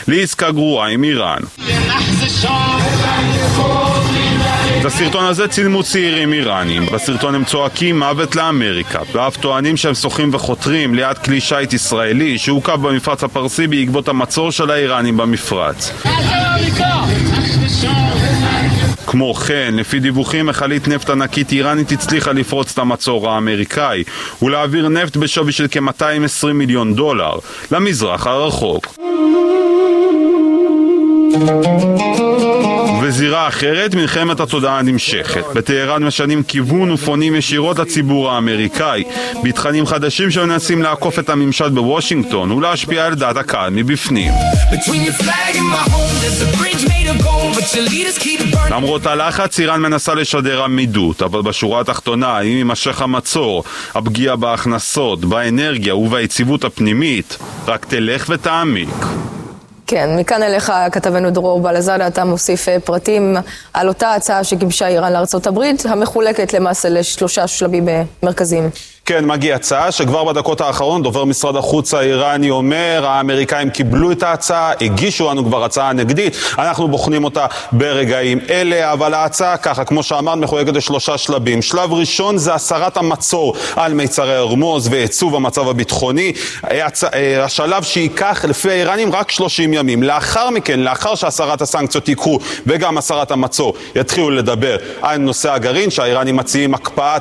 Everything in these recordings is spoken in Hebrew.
לעסקה גרועה עם איראן. את הסרטון הזה צילמו צעירים איראנים. בסרטון הם צועקים מוות לאמריקה, ואף טוענים שהם שוחים וחותרים ליד כלי שייט ישראלי שהוקף במפרץ הפרסי בעקבות המצור של האיראנים במפרץ. כמו כן, לפי דיווחים, מכלית נפט ענקית איראנית הצליחה לפרוץ את המצור האמריקאי ולהעביר נפט בשווי של כ-$220 מיליון למזרח הרחוק. בזירה אחרת, מלחמת התודעה נמשכת. בטהרן משנים כיוון ופונים ישירות לציבור האמריקאי בתכנים חדשים שמנסים לעקוף את הממשל בוושינגטון ולהשפיע על דעת הקהל מבפנים. למרות הלחץ, איראן מנסה לשדר עמידות, אבל בשורה התחתונה, אם יימשך המצור, הפגיעה בהכנסות, באנרגיה וביציבות הפנימית רק תלך ותעמיק. כן, מכאן אליך כתבנו דרור בלזדה, אתה מוסיף פרטים על אותה הצעה שגיבשה איראן לארצות הברית, המחולקת למעשה לשלושה שלבים מרכזיים. כן, מגיע הצעה שכבר בדקות האחרון דובר משרד החוץ האיראני אומר, האמריקאים קיבלו את ההצעה, הגישו לנו כבר הצעה נגדית, אנחנו בוחנים אותה ברגעים אלה, אבל ההצעה ככה, כמו שאמרת, מחולקת לשלושה שלבים. שלב ראשון זה הסרת המצור על מיצרי הורמוז ועיצוב המצב הביטחוני, השלב שייקח לפי האיראנים רק 30 ימים. לאחר מכן, לאחר שהסרת הסנקציות יקרו וגם הסרת המצור, יתחילו לדבר על נושא הגרעין, שהאיראנים מציעים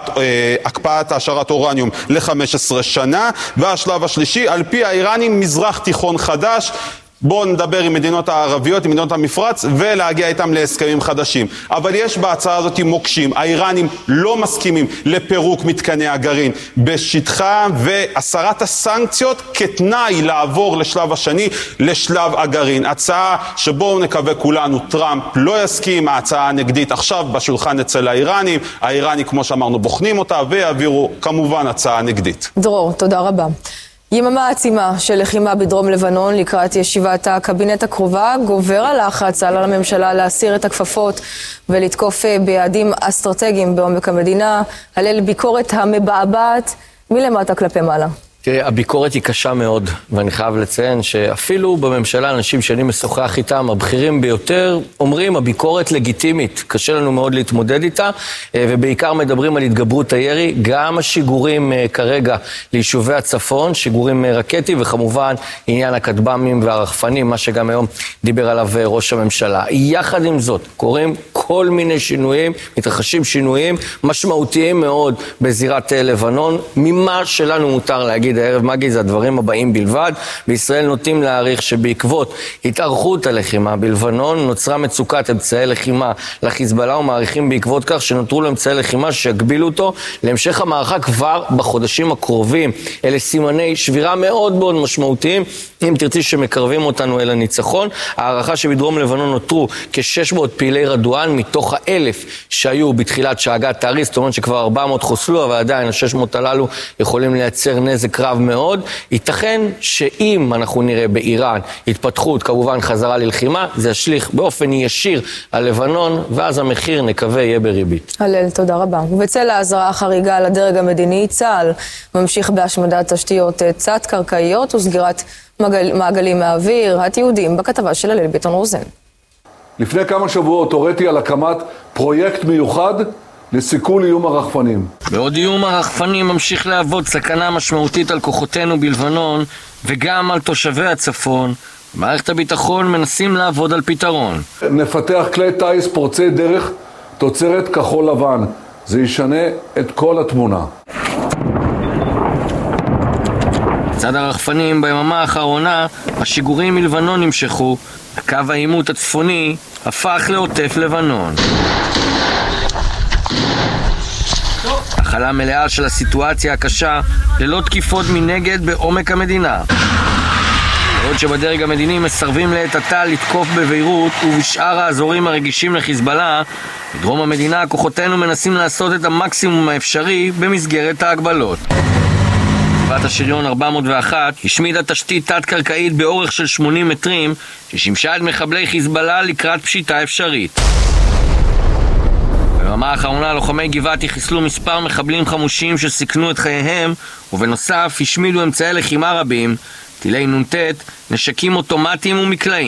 הקפאת השערת אורניום ל-15 שנה, והשלב השלישי, על פי האיראנים, מזרח תיכון חדש. בואו נדבר עם מדינות הערביות, עם מדינות המפרץ, ולהגיע איתם להסכמים חדשים. אבל יש בהצעה הזאת מוקשים. האיראנים לא מסכימים לפירוק מתקני הגרעין בשטחם, והסרת הסנקציות כתנאי לעבור לשלב השני, לשלב הגרעין. הצעה שבואו נקווה כולנו, טראמפ לא יסכים, ההצעה הנגדית עכשיו בשולחן אצל האיראנים. האיראנים, כמו שאמרנו, בוחנים אותה, ויעבירו כמובן הצעה נגדית. דרור, תודה רבה. יממה עצימה של לחימה בדרום לבנון לקראת ישיבת הקבינט הקרובה, גובר הלחץ על הממשלה להסיר את הכפפות ולתקוף ביעדים אסטרטגיים בעומק המדינה, הלל ביקורת המבעבעת מלמטה כלפי מעלה. תראה, הביקורת היא קשה מאוד, ואני חייב לציין שאפילו בממשלה אנשים שאני משוחח איתם, הבכירים ביותר, אומרים הביקורת לגיטימית, קשה לנו מאוד להתמודד איתה, ובעיקר מדברים על התגברות הירי, גם השיגורים כרגע ליישובי הצפון, שיגורים רקטי, וכמובן עניין הכטב"מים והרחפנים, מה שגם היום דיבר עליו ראש הממשלה. יחד עם זאת, קוראים כל מיני שינויים, מתרחשים שינויים משמעותיים מאוד בזירת לבנון, ממה שלנו מותר להגיד הערב מגי, זה הדברים הבאים בלבד. בישראל נוטים להעריך שבעקבות התארכות הלחימה בלבנון נוצרה מצוקת אמצעי לחימה לחיזבאללה, ומעריכים בעקבות כך שנותרו לו אמצעי לחימה שיגבילו אותו להמשך המערכה כבר בחודשים הקרובים. אלה סימני שבירה מאוד מאוד משמעותיים, אם תרצי, שמקרבים אותנו אל הניצחון. הערכה שבדרום לבנון נותרו כ-600 פעילי רדואן מתוך 1,000 שהיו בתחילת שאגת תאריס, זאת אומרת שכבר 400 חוסלו, אבל עדיין ה-600 הללו יכולים לייצר נזק רב מאוד. ייתכן שאם אנחנו נראה באיראן התפתחות, כמובן חזרה ללחימה, זה ישליך באופן ישיר על לבנון, ואז המחיר נקווה יהיה בריבית. הלל, תודה רבה. ובצל ההזרעה החריגה על הדרג המדיני, צה"ל ממשיך בהשמדת תשתיות תת-קרקעיות וסגירת מעגלים מהאוויר. התיעודים בכתבה של הלל ביטון רוזן. לפני כמה שבועות הוריתי על הקמת פרויקט מיוחד לסיכול איום הרחפנים. בעוד איום הרחפנים ממשיך להוות סכנה משמעותית על כוחותינו בלבנון וגם על תושבי הצפון, מערכת הביטחון מנסים לעבוד על פתרון. נפתח כלי טייס פורצי דרך תוצרת כחול לבן. זה ישנה את כל התמונה. בצד הרחפנים ביממה האחרונה השיגורים מלבנון נמשכו, הקו העימות הצפוני הפך לעוטף לבנון. החלה מלאה של הסיטואציה הקשה ללא תקיפות מנגד בעומק המדינה. בעוד שבדרג המדיני מסרבים לעת עתה לתקוף בביירות ובשאר האזורים הרגישים לחיזבאללה, בדרום המדינה כוחותינו מנסים לעשות את המקסימום האפשרי במסגרת ההגבלות. צבאת השריון 401 השמידה תשתית תת-קרקעית באורך של 80 מטרים ששימשה את מחבלי חיזבאללה לקראת פשיטה אפשרית. ביממה האחרונה לוחמי גבעתי חיסלו מספר מחבלים חמושים שסיכנו את חייהם, ובנוסף השמידו אמצעי לחימה רבים, טילי נ"ט, נשקים אוטומטיים ומקלעים.